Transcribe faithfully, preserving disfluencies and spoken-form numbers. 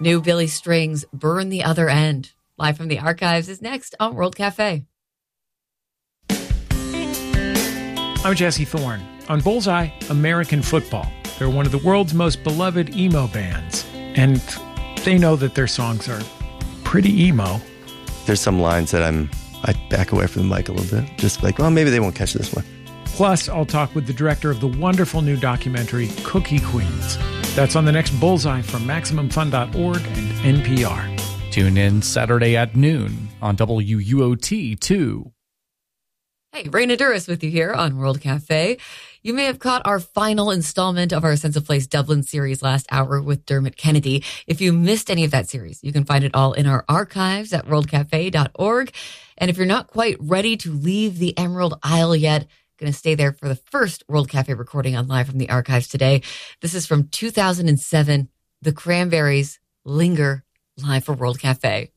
New Billy Strings, Burn the Other End. Live from the archives is next on World Cafe. I'm Jesse Thorne. On Bullseye, American football. They're one of the world's most beloved emo bands, and they know that their songs are pretty emo. There's some lines that I'm I back away from the mic a little bit, just like, well, maybe they won't catch this one. Plus, I'll talk with the director of the wonderful new documentary, Cookie Queens. That's on the next Bullseye from Maximum Fun dot org and N P R. Tune in Saturday at noon on W U O T two. Hey, Raina Duras with you here on World Cafe. You may have caught our final installment of our Sense of Place Dublin series last hour with Dermot Kennedy. If you missed any of that series, you can find it all in our archives at world cafe dot org. And if you're not quite ready to leave the Emerald Isle yet, going to stay there for the first World Cafe recording on Live from the Archives today. This is from two thousand seven, The Cranberries, Linger, live for World Cafe.